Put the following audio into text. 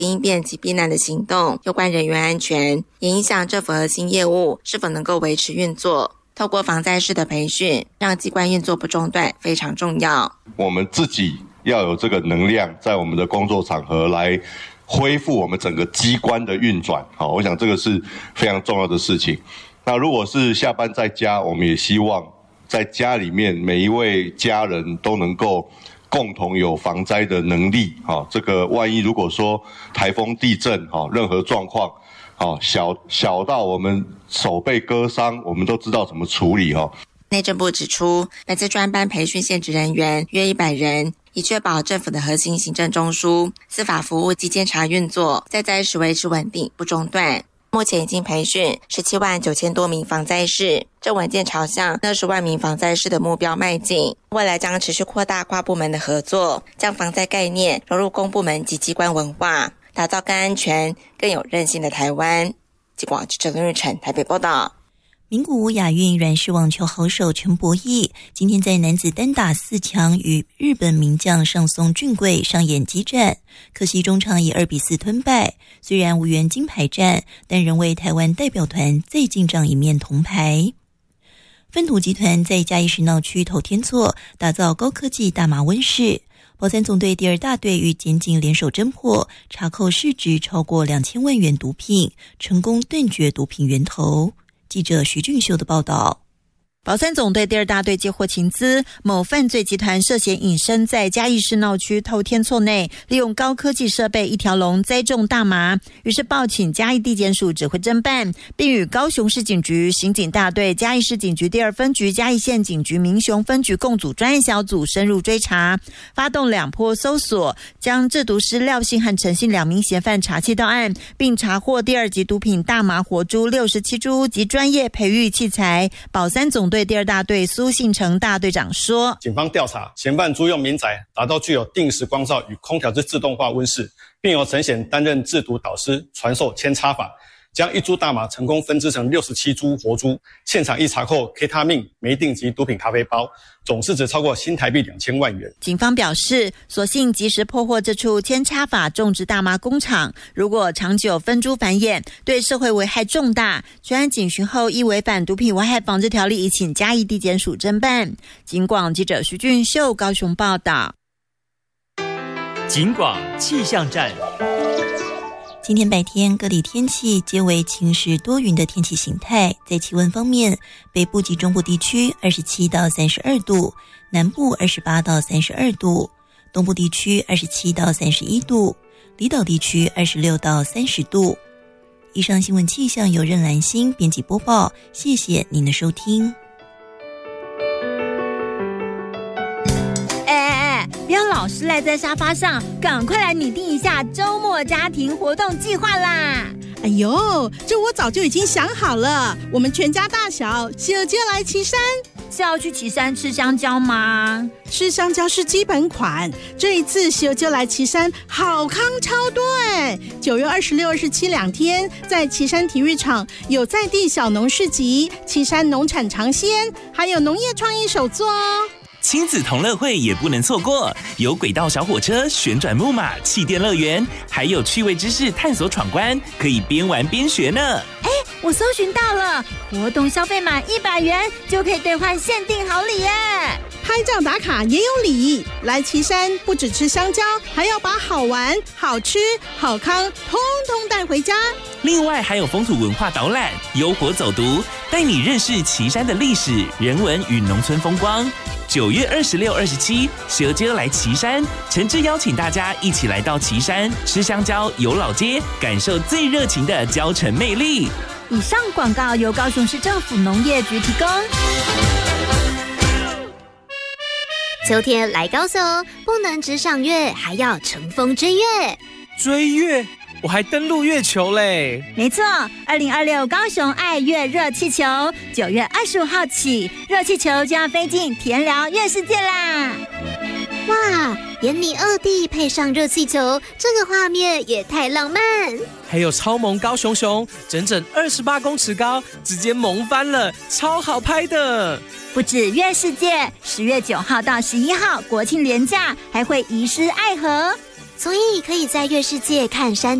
应变及避难的行动，有关人员安全，也影响政府核心业务是否能够维持运作。透过防灾式的培训，让机关运作不中断非常重要。 我们自己要有这个能量，在我们的工作场合来恢复我们整个机关的运转。好，我想这个是非常重要的事情。那如果是下班在家，我们也希望在家里面每一位家人都能够共同有防灾的能力。这个万一如果说台风、地震，任何状况，小到我们手被割伤，我们都知道怎么处理。 内政部指出，本次专班培训现职人员约100人，以确保政府的核心行政中枢、司法服务及监察运作在灾时维持稳定不中断。目前已经培训17万9千多名防灾士，正稳健朝向20万名防灾士的目标迈进。未来将持续扩大跨部门的合作，将防灾概念融入公部门及机关文化，打造更安全、更有韧性的台湾。记广记者林日成台北报道。 名古屋亚运软式网球好手陈柏毅今天在男子单打4强与日本名将上松俊贵上演激战，可惜中场以2-4吞败。虽然无缘金牌战，但仍为台湾代表团再进账一面铜牌。芬图集团在嘉义市闹区头天厝打造高科技大麻温室，保三总队第2大队与检警联手侦破，查扣市值超过2000万元毒品，成功断绝毒品源头。记者徐俊秀的报道。 保三总队第2大队接获情资，某犯罪集团涉嫌隐身在嘉义市闹区透天厝内，利用高科技设备一条龙栽种大麻，于是报请嘉义地检署指挥侦办，并与高雄市警局刑警大队、嘉义市警局第2分局、嘉义县警局民雄分局共组专案小组深入追查，发动2波搜索，将制毒师廖姓和陈姓2名嫌犯查缉到案，并查获第2级毒品大麻活株67株及专业培育器材。保三总队第2大队苏信成大队长说， 警方调查嫌犯租用民宅打造具有定时光照与空调之自动化温室，并由陈显担任制毒导师，传授扦插法，将1株大麻成功分支成67株活株，现场一查扣 K 他命、梅定及毒品咖啡包，总市值超过新台币2000万元。 警方表示，所幸及时破获这处扦插法种植大麻工厂，如果长久分株繁衍，对社会危害重大。专案警询后，依违反毒品危害防治条例，移请嘉义地检署侦办。警广记者徐俊秀高雄报道。 警广气象站。 今天白天各地天气皆为晴时多云的天气形态。在气温方面，北部及中部地区27到32度，南部28到32度，东部地区27到31度，离岛地区26到30度。以上新闻气象由任兰心编辑播报，谢谢您的收听。 不要老是赖在沙发上，赶快来拟定一下周末家庭活动计划啦！ 哎呦，这我早就已经想好了，我们全家大小喜儿就来旗山。 是要去旗山吃香蕉吗？ 吃香蕉是基本款，这一次喜儿就来旗山好康超多哎！9月26、27两天，在旗山体育场有在地小农市集、旗山农产尝鲜，还有农业创意手作哦。 亲子同乐会也不能错过，有轨道小火车、旋转木马、气垫乐园，还有趣味知识探索闯关，可以边玩边学呢。 我搜寻到了，活动消费满100元就可以兑换限定好礼耶！ 拍照打卡也有礼，来旗山不只吃香蕉，还要把好玩、好吃、好康通通带回家。 另外还有风土文化导览、优活走读，带你认识旗山的历史、人文与农村风光。9月26、27，蛇街来旗山，诚挚邀请大家一起来到旗山吃香蕉、游老街，感受最热情的蕉城魅力。 以上广告由高雄市政府农业局提供。 秋天来高雄，不能只赏月，还要乘风追月。 追月？我还登陆月球嘞！ 没错，2026高雄爱月热气球，9月25号起，热气球就要飞进田寮月世界啦！ 哇，眼里2D配上热气球，这个画面也太浪漫！ 还有超萌高熊熊，整整28公尺高，直接萌翻了，超好拍的！ 不止月世界，10月9号到11号国庆连假还会移师爱河。 所以可以在月世界看山